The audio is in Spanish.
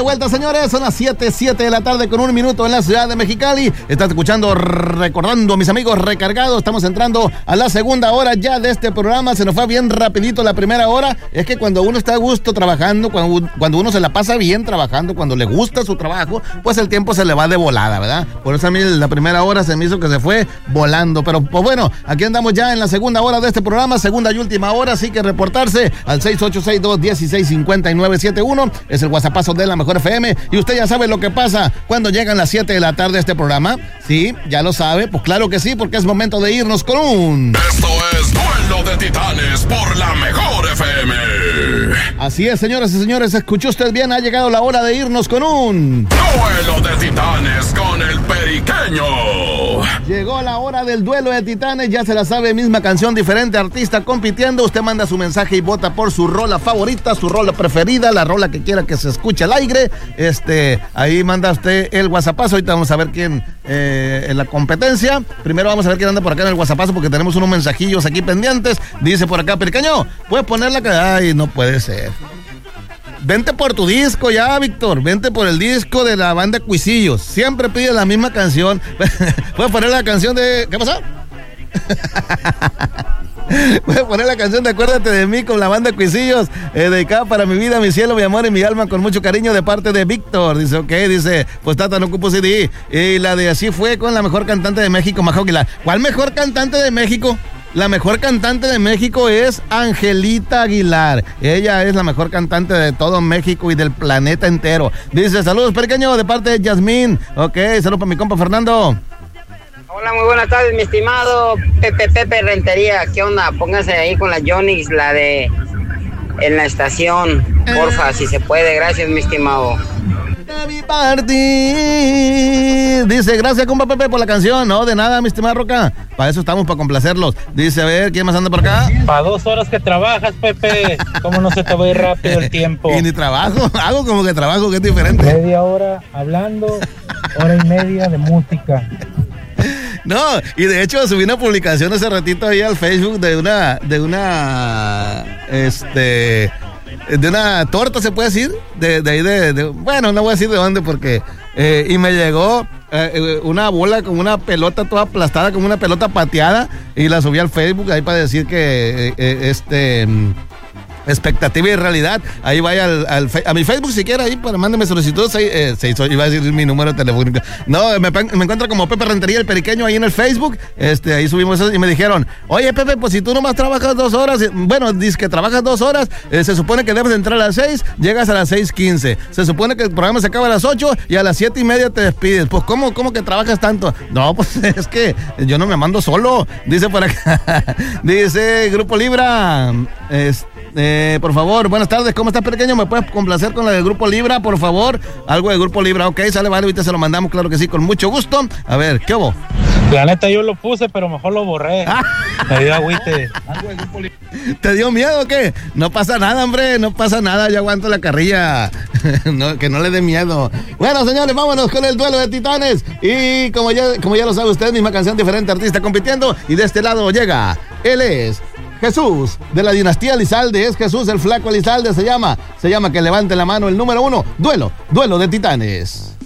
vuelta, señores. Son las 7 de la tarde con 1 minuto en la ciudad de Mexicali. Estás escuchando Recordando, mis amigos recargados. Estamos entrando a la segunda hora ya de este programa. Se nos fue bien rapidito la primera hora. Es que cuando uno está a gusto trabajando, cuando uno se la pasa bien trabajando, cuando le gusta su trabajo, pues el tiempo se le va de volada, ¿verdad? Por eso a mí la primera hora se me hizo que se fue volando. Pero pues bueno, aquí andamos ya en la segunda hora de este programa, segunda y última hora. Así que reportarse al 6862-165971. Es el WhatsAppazo de la Mejor FM. Y usted ya sabe lo que pasa cuando llegan las 7 de la tarde a este programa. Sí, ya lo sabe. Pues claro que sí, porque es momento de irnos con un... Esto es Duelo de Titanes por la Mejor FM. Así es, señoras y señores, escuchó usted bien, ha llegado la hora de irnos con un... Duelo de Titanes con el Periqueño. Llegó la hora del Duelo de Titanes, ya se la sabe, misma canción, diferente artista compitiendo. Usted manda su mensaje y vota por su rola favorita, su rola preferida, la rola que quiera que se escuche al aire. Ahí manda usted el WhatsAppazo. Ahorita vamos a ver quién en la competencia. Primero vamos a ver quién anda por acá en el WhatsAppazo, porque tenemos unos mensajillos aquí pendientes. Dice por acá, Periqueño, ¿puedes ponerla? Ay, no puede ser. Vente por tu disco ya, Víctor. Vente por el disco de la banda Cuisillos. Siempre pide la misma canción. ¿Puedes poner la canción de... ¿Qué pasó? Voy a poner la canción de Acuérdate de mí con la banda Cuisillos, dedicada para mi vida, mi cielo, mi amor y mi alma, con mucho cariño, de parte de Víctor. Dice, ok, dice, pues Tata, no ocupo CD. Y la de Así Fue con la mejor cantante de México, Majo Aguilar. ¿Cuál mejor cantante de México? La mejor cantante de México es Angelita Aguilar. Ella es la mejor cantante de todo México y del planeta entero. Dice, saludos, Periqueño, de parte de Yasmín. Ok, saludos para mi compa Fernando. Hola, muy buenas tardes, mi estimado Pepe Rentería. ¿Qué onda? Póngase ahí con la Jonix, la de En la Estación, porfa, si se puede. Gracias, mi estimado. Dice, gracias, compa Pepe, por la canción. No, de nada, mi estimada Roca. Para eso estamos, para complacerlos. Dice, a ver, ¿quién más anda por acá? Para 2 horas que trabajas, Pepe. ¿Cómo no se te va a ir rápido el tiempo? Y ni trabajo, hago como que trabajo, que es diferente. Media hora hablando, hora y media de música. No, y de hecho subí una publicación hace ratito ahí al Facebook de una torta, se puede decir, de ahí bueno, no voy a decir de dónde porque y me llegó una bola con una pelota toda aplastada, como una pelota pateada, y la subí al Facebook ahí para decir que expectativa y realidad. Ahí vaya a mi Facebook si quiere, ahí para mándeme solicitudes. Iba a decir mi número telefónico. No, me encuentra como Pepe Rentería, el Periqueño, ahí en el Facebook. Ahí subimos eso y me dijeron, oye Pepe, pues si tú nomás trabajas 2 horas, bueno, dices que trabajas 2 horas, se supone que debes de entrar a las 6, llegas a las 6:15. Se supone que el programa se acaba a las 8 y a las 7:30 te despides. Pues ¿cómo que trabajas tanto? No, pues es que yo no me mando solo. Dice por acá. Dice Grupo Libra. Por favor, buenas tardes, ¿cómo estás, Periqueño? ¿Me puedes complacer con la del Grupo Libra, por favor? Algo de Grupo Libra, ok, sale, vale, ahorita se lo mandamos, claro que sí, con mucho gusto. A ver, ¿qué hubo? La neta yo lo puse, pero mejor lo borré. Me dio agüite. Algo de Grupo Libra. ¿Te dio miedo o qué? No pasa nada, hombre, no pasa nada, yo aguanto la carrilla. No, que no le dé miedo. Bueno, señores, vámonos con el Duelo de Titanes. Y como ya lo sabe usted, misma canción, diferente artista compitiendo. Y de este lado llega, él es Jesús, de la dinastía Elizalde. Es Jesús el Flaco Elizalde, se llama que levante la mano el número 1. Duelo de Titanes.